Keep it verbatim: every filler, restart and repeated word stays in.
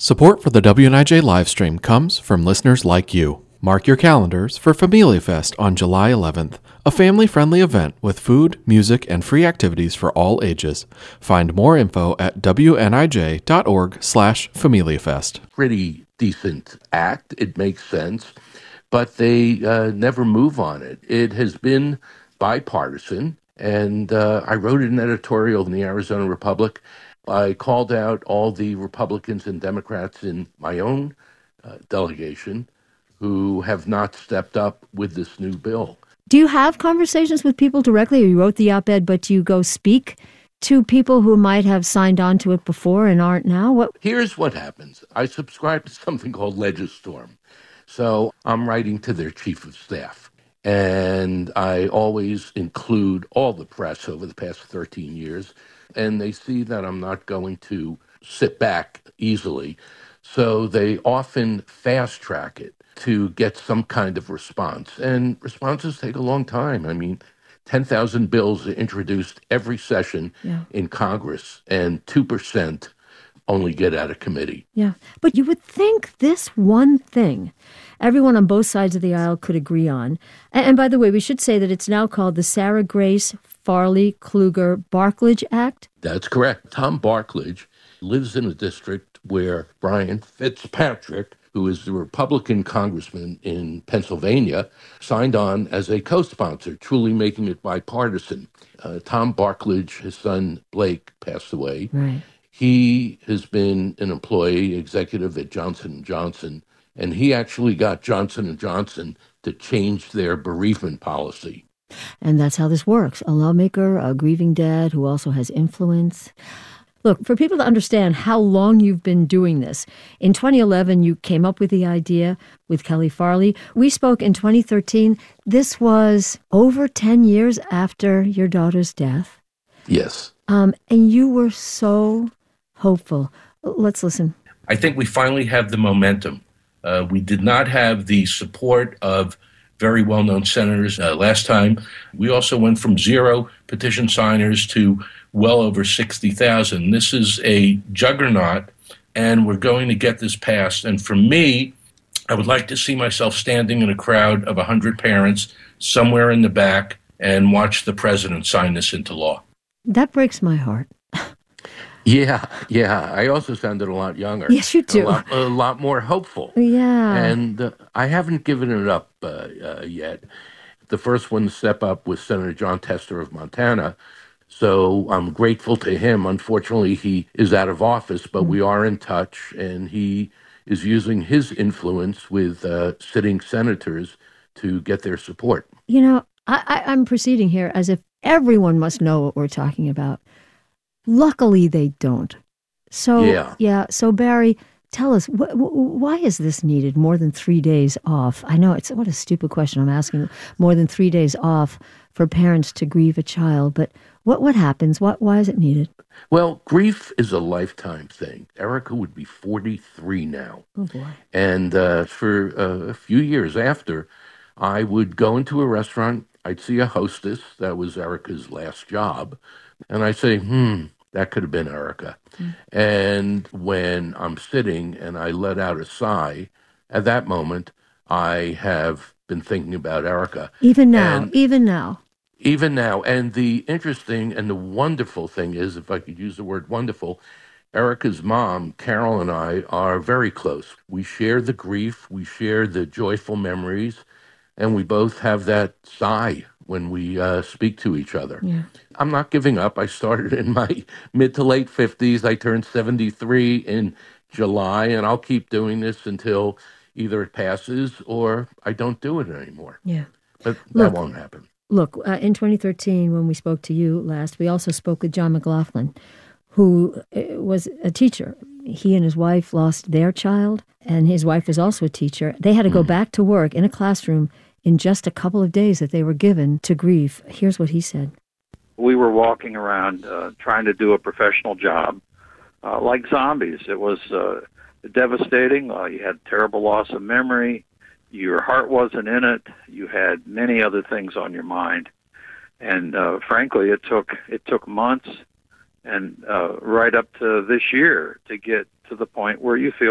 Support for the W N I J livestream comes from listeners like you. Mark your calendars for Familia Fest on July eleventh, a family-friendly event with food, music, and free activities for all ages. Find more info at W N I J dot org slash Familia Fest. Pretty decent act. It makes sense, but they uh, never move on it. It has been bipartisan, and uh, I wrote an editorial in the Arizona Republic. I called out all the Republicans and Democrats in my own uh, delegation who have not stepped up with this new bill. Do you have conversations with people directly? You wrote the op-ed, but do you go speak to people who might have signed on to it before and aren't now? What? Here's what happens. I subscribe to something called Legistorm. So I'm writing to their chief of staff. And I always include all the press over the past thirteen years. And they see that I'm not going to sit back easily. So they often fast track it to get some kind of response. And responses take a long time. I mean, ten thousand bills are introduced every session yeah. in Congress, and two percent only get out of committee. Yeah, but you would think this one thing everyone on both sides of the aisle could agree on. And, and by the way, we should say that it's now called the Sarah Grace Farley Kluger Bartledge Act. That's correct. Tom Bartledge lives in a district where Brian Fitzpatrick, who is the Republican congressman in Pennsylvania, signed on as a co-sponsor, truly making it bipartisan. Uh, Tom Bartledge, his son Blake, passed away. Right. He has been an employee executive at Johnson and Johnson, and he actually got Johnson and Johnson to change their bereavement policy. And that's how this works. A lawmaker, a grieving dad who also has influence. Look, for people to understand how long you've been doing this, in twenty eleven, you came up with the idea with Kelly Farley. We spoke in twenty thirteen. This was over ten years after your daughter's death. Yes. Um, and you were so hopeful. Let's listen. I think we finally have the momentum. Uh, we did not have the support of very well-known senators uh, last time. We also went from zero petition signers to well over sixty thousand. This is a juggernaut, and we're going to get this passed. And for me, I would like to see myself standing in a crowd of one hundred parents somewhere in the back and watch the president sign this into law. That breaks my heart. Yeah, yeah. I also sounded a lot younger. Yes, you do. A lot, a lot more hopeful. Yeah. And uh, I haven't given it up uh, uh, yet. The first one to step up was Senator Jon Tester of Montana. So I'm grateful to him. Unfortunately, he is out of office, but mm-hmm. we are in touch, and he is using his influence with uh, sitting senators to get their support. You know, I, I, I'm proceeding here as if everyone must know what we're talking about. Luckily, they don't. So, yeah. yeah. So, Barry, tell us, wh- wh- why is this needed, more than three days off? I know, it's what a stupid question I'm asking, more than three days off for parents to grieve a child. But what what happens? What, why is it needed? Well, grief is a lifetime thing. Erica would be forty-three now. Oh, boy. And uh, for uh, a few years after, I would go into a restaurant. I'd see a hostess. That was Erica's last job. And I say, hmm, that could have been Erica. Mm. And when I'm sitting and I let out a sigh, at that moment, I have been thinking about Erica. Even now, and even now. Even now. And the interesting and the wonderful thing is, if I could use the word wonderful, Erica's mom, Carol, and I are very close. We share the grief, we share the joyful memories, and we both have that sigh when we uh, speak to each other. Yeah. I'm not giving up. I started in my mid to late fifties. I turned seventy-three in July, and I'll keep doing this until either it passes or I don't do it anymore. Yeah. But look, that won't happen. Look, uh, in twenty thirteen, when we spoke to you last, we also spoke with John McLaughlin, who uh, was a teacher. He and his wife lost their child, and his wife was also a teacher. They had to go mm. back to work in a classroom in just a couple of days that they were given to grieve. Here's what he said. We were walking around uh, trying to do a professional job uh, like zombies. It was uh, devastating. Uh, you had terrible loss of memory. Your heart wasn't in it. You had many other things on your mind. And uh, frankly, it took it took months and uh, right up to this year to get to the point where you feel